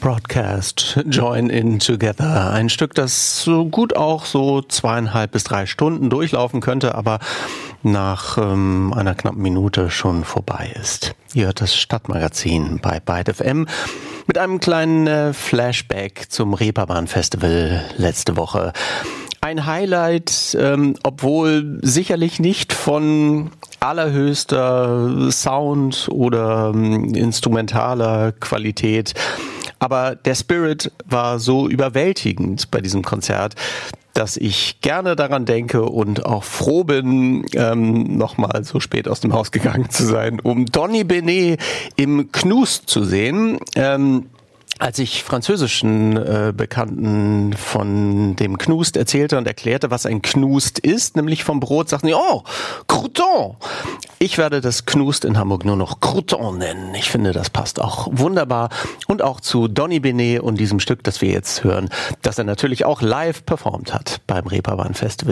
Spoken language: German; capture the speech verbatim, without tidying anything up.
Broadcast, Join in Together. Ein Stück, das so gut auch so zweieinhalb bis drei Stunden durchlaufen könnte, aber nach ähm, einer knappen Minute schon vorbei ist. Ihr hört das Stadtmagazin bei Byte F M mit einem kleinen äh, Flashback zum Reeperbahn-Festival letzte Woche. Ein Highlight, ähm, obwohl sicherlich nicht von allerhöchster Sound oder ähm, instrumentaler Qualität. Aber der Spirit war so überwältigend bei diesem Konzert, dass ich gerne daran denke und auch froh bin, ähm, nochmal so spät aus dem Haus gegangen zu sein, um Donny Benet im Knust zu sehen. Ähm, Als ich französischen äh, Bekannten von dem Knust erzählte und erklärte, was ein Knust ist, nämlich vom Brot, sagten die, oh, Crouton. Ich werde das Knust in Hamburg nur noch Crouton nennen. Ich finde, das passt auch wunderbar. Und auch zu Donny Benet und diesem Stück, das wir jetzt hören, das er natürlich auch live performt hat beim Reeperbahn Festival.